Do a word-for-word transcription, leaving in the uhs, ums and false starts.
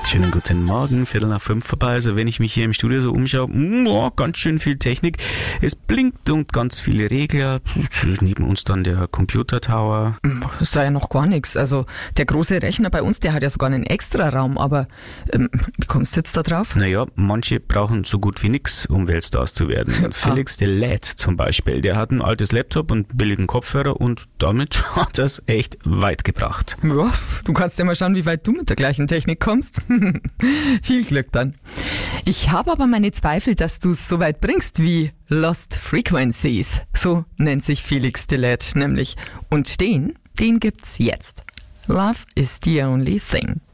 Schönen guten Morgen, Viertel nach fünf vorbei. Also wenn ich mich hier im Studio so umschaue, oh, ganz schön viel Technik. Es blinkt und ganz viele Regler. Neben uns dann der Computer Tower. Das sei ja noch gar nichts. Also der große Rechner bei uns, der hat ja sogar einen Extra-Raum. Aber ähm, wie kommst du jetzt da drauf? Naja, manche brauchen so gut wie nix, um Weltstars zu werden. Felix de Led zum Beispiel, der hat ein altes Laptop und einen billigen Kopfhörer und damit hat er es echt weit gebracht. Ja, du kannst ja mal schauen, wie weit du mit der gleichen Technik kommst. Viel Glück dann. Ich habe aber meine Zweifel, dass du es so weit bringst wie Lost Frequencies. So nennt sich Felix de Led nämlich. Und den, den gibt's jetzt. Love is the only thing.